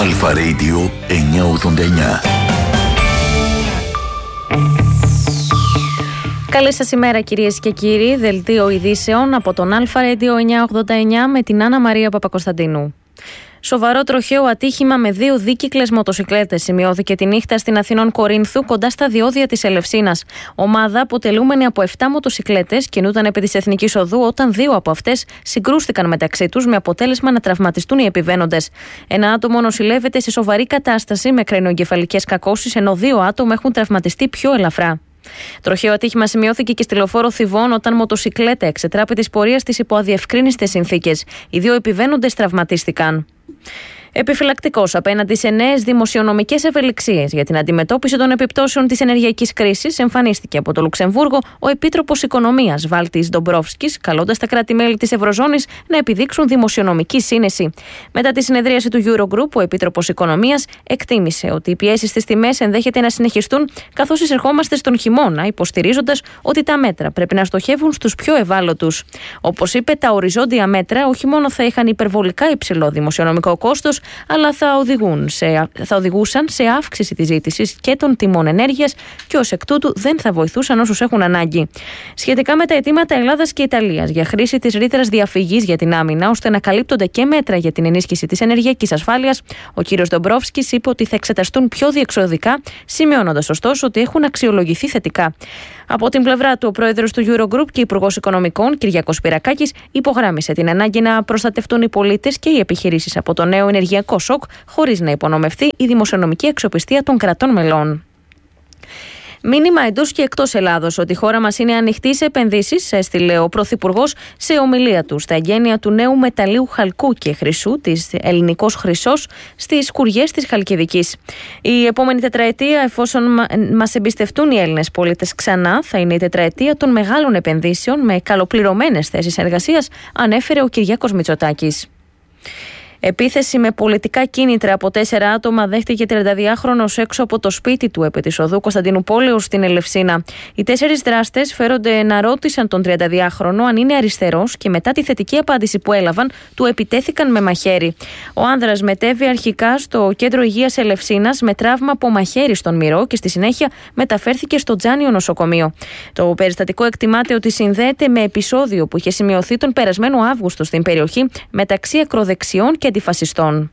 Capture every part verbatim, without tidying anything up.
Αλφα Radio εννιακόσια ογδόντα εννιά. Καλή σας ημέρα κυρίες και κύριοι, δελτίο ειδήσεων από τον Αλφα Radio εννιακόσια ογδόντα εννιά με την Άννα Μαρία Παπακοσταντίνου. Σοβαρό τροχαίο ατύχημα με δύο δίκυκλες μοτοσικλέτες σημειώθηκε τη νύχτα στην Αθηνών Κορίνθου κοντά στα διόδια της Ελευσίνας. Ομάδα αποτελούμενη από επτά μοτοσικλέτες κινούταν επί της Εθνικής Οδού όταν δύο από αυτές συγκρούστηκαν μεταξύ τους με αποτέλεσμα να τραυματιστούν οι επιβαίνοντες. Ένα άτομο νοσηλεύεται σε σοβαρή κατάσταση με κρανιοεγκεφαλικές κακώσεις, ενώ δύο άτομα έχουν τραυματιστεί πιο ελαφρά. Τροχαίο ατύχημα σημειώθηκε και στη λεωφόρο Θηβών όταν μοτοσικλέτα εξετράπη της πορείας της υπό αδιευκρίνιστες συνθήκες. Οι δύο επιβαίνοντες τραυματίστηκαν. Επιφυλακτικός απέναντι σε νέες δημοσιονομικές ευελιξίες για την αντιμετώπιση των επιπτώσεων της ενεργειακής κρίσης, εμφανίστηκε από το Λουξεμβούργο ο Επίτροπος Οικονομίας Βάλτις Ντομπρόφσκης, καλώντας τα κράτη-μέλη της Ευρωζώνης να επιδείξουν δημοσιονομική σύνεση. Μετά τη συνεδρίαση του Eurogroup, ο Επίτροπος Οικονομίας εκτίμησε ότι οι πιέσεις στις τιμές ενδέχεται να συνεχιστούν καθώς εισερχόμαστε στον χειμώνα, υποστηρίζοντας ότι τα μέτρα πρέπει να στοχεύουν στους πιο ευάλωτους. Όπως είπε, τα οριζόντια μέτρα όχι μόνο θα είχαν υπερβολικά υψηλό δημοσιονομικό κόστος, αλλά θα, οδηγούν σε, θα οδηγούσαν σε αύξηση της ζήτησης και των τιμών ενέργειας και ως εκ τούτου δεν θα βοηθούσαν όσους έχουν ανάγκη. Σχετικά με τα αιτήματα Ελλάδας και Ιταλίας για χρήση της ρήτρας διαφυγής για την άμυνα, ώστε να καλύπτονται και μέτρα για την ενίσχυση της ενεργειακής ασφάλειας, ο κ. Ντομπρόφσκης είπε ότι θα εξεταστούν πιο διεξοδικά, σημειώνοντας ωστόσο ότι έχουν αξιολογηθεί θετικά. Από την πλευρά του, ο πρόεδρος του Eurogroup και υπουργός Οικονομικών, Κυριάκος Πυρακάκης, υπογράμμισε την ανάγκη να προστατευτούν οι πολίτες και οι επιχειρήσεις από το νέο ενεργειακό σοκ, χωρίς να υπονομευθεί η δημοσιονομική αξιοπιστία των κρατών μελών. Μήνυμα εντός και εκτός Ελλάδος ότι η χώρα μας είναι ανοιχτή σε επενδύσεις, έστειλε ο Πρωθυπουργός σε ομιλία του στα εγγένεια του νέου μεταλλίου χαλκού και χρυσού της Ελληνικός Χρυσός στις Κουριές της Χαλκιδικής. Η επόμενη τετραετία, εφόσον μας εμπιστευτούν οι Έλληνες πολίτες ξανά, θα είναι η τετραετία των μεγάλων επενδύσεων με καλοπληρωμένες θέσεις εργασίας, ανέφερε ο Κυριάκος Μητσοτάκης. Επίθεση με πολιτικά κίνητρα από τέσσερα άτομα δέχτηκε τριανταδυάχρονος έξω από το σπίτι του επί της οδού Κωνσταντινουπόλεως στην Ελευσίνα. Οι τέσσερις δράστες φέρονται να ρώτησαν τον τριανταδυάχρονο αν είναι αριστερός και μετά τη θετική απάντηση που έλαβαν, του επιτέθηκαν με μαχαίρι. Ο άνδρας μετέβη αρχικά στο κέντρο υγείας Ελευσίνας με τραύμα από μαχαίρι στον μυρό και στη συνέχεια μεταφέρθηκε στο Τζάνιο νοσοκομείο. Το περιστατικό εκτιμάται ότι συνδέεται με επεισόδιο που είχε σημειωθεί τον περασμένο Αύγουστο στην περιοχή μεταξύ ακροδεξιών και αντιφασιστών.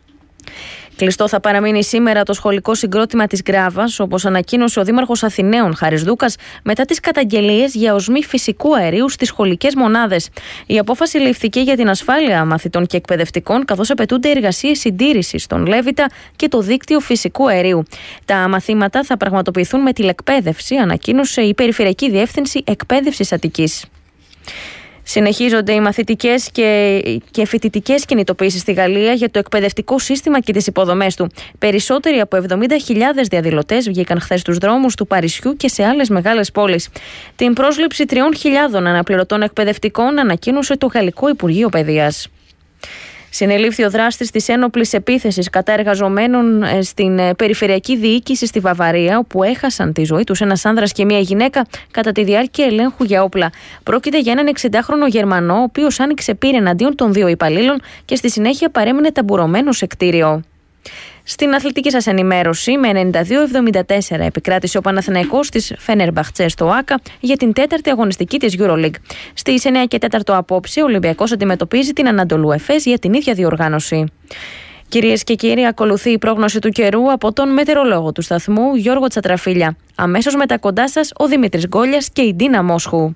Κλειστό θα παραμείνει σήμερα το σχολικό συγκρότημα της Γκράβας, όπως ανακοίνωσε ο Δήμαρχος Αθηναίων Χάρης Δούκας, μετά τις καταγγελίες για οσμή φυσικού αερίου στις σχολικές μονάδες. Η απόφαση ληφθήκε για την ασφάλεια μαθητών και εκπαιδευτικών, καθώς απαιτούνται εργασίες συντήρησης στον Λέβητα και το δίκτυο φυσικού αερίου. Τα μαθήματα θα πραγματοποιηθούν με τηλεκπαίδευση, ανακοίνωσε η Περιφερειακή Διεύθυνση Εκπαίδευσης Αττικής. Συνεχίζονται οι μαθητικές και, και φοιτητικές κινητοποίησεις στη Γαλλία για το εκπαιδευτικό σύστημα και τις υποδομές του. Περισσότεροι από εβδομήντα χιλιάδες διαδηλωτές βγήκαν χθες στους δρόμους του Παρισιού και σε άλλες μεγάλες πόλεις. Την πρόσληψη τριών χιλιάδων αναπληρωτών εκπαιδευτικών ανακοίνωσε το Γαλλικό Υπουργείο Παιδείας. Συνελήφθη ο δράστης της ένοπλης επίθεσης κατά εργαζομένων στην περιφερειακή διοίκηση στη Βαβαρία, όπου έχασαν τη ζωή τους ένας άνδρας και μια γυναίκα κατά τη διάρκεια ελέγχου για όπλα. Πρόκειται για έναν εξηντάχρονο Γερμανό, ο οποίος άνοιξε πύρ εναντίον των δύο υπαλλήλων και στη συνέχεια παρέμεινε ταμπουρωμένο σε κτίριο. Στην αθλητική σας ενημέρωση, με ενενήντα δύο εβδομήντα τέσσερα επικράτησε ο Παναθηναϊκός της Φενερμπαχτσε στο ΆΚΑ για την τέταρτη αγωνιστική της EuroLeague. Στις εννιά και τέσσερα απόψε, ο Ολυμπιακός αντιμετωπίζει την Ανατολού Εφές για την ίδια διοργάνωση. Κυρίες και κύριοι, ακολουθεί η πρόγνωση του καιρού από τον μετεωρολόγο του σταθμού Γιώργο Τσατραφίλια. Αμέσως μετά κοντά σας ο Δημήτρης Γκόλιας και η Ντίνα Μόσχου.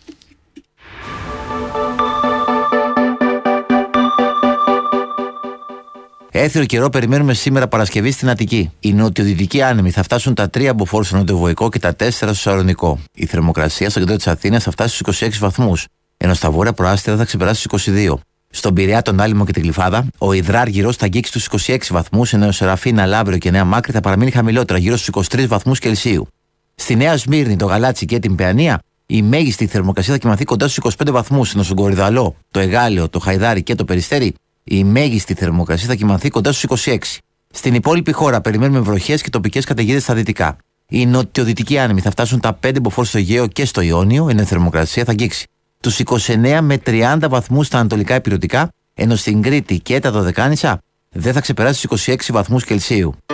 Έθριο καιρό περιμένουμε σήμερα Παρασκευή στην Αττική. Οι νοτιοδυτικοί άνεμοι θα φτάσουν τα τρία μποφόρ στο νοτιοβοϊκό και τα τέσσερα στο Σαρονικό. Η θερμοκρασία στο κέντρο της Αθήνας θα φτάσει στους είκοσι έξι βαθμούς, ενώ στα βόρεια προάστια θα ξεπεράσει στους είκοσι δύο. Στον Πειραιά, τον Άλυμο και τη Γλυφάδα, ο υδράργυρος θα αγγίξει στους είκοσι έξι βαθμούς, ενώ ο Σεραφίνα, Λαύριο και Νέα Μάκρη θα παραμείνει χαμηλότερα, γύρω στους είκοσι τρεις βαθμούς Κελσίου. Στη Νέα Σμύρνη, το Γαλάτσι και την Παιανία, η μέγιστη θερμοκρασία θα κοιμαθεί κοντά στους είκοσι πέντε βαθμούς, ενώ στον Κορυδαλό, το Εγάλεο, το Χαϊδάρι και το Περιστέρι, η μέγιστη θερμοκρασία θα κοιμαθεί κοντά στους είκοσι έξι. Στην υπόλοιπη χώρα περιμένουμε βροχές και τοπικές καταιγίδες στα δυτικά. Οι νοτιοδυτικοί άνεμοι θα φτάσουν τα πέντε μποφόρ στο Αιγαίο και στο Ιόνιο, ενώ η θερμοκρασία θα αγγίξει τους είκοσι εννέα με τριάντα βαθμούς στα ανατολικά υπηρετικά, ενώ στην Κρήτη και τα Δωδεκάνησα δεν θα ξεπεράσει τους είκοσι έξι βαθμούς Κελσίου.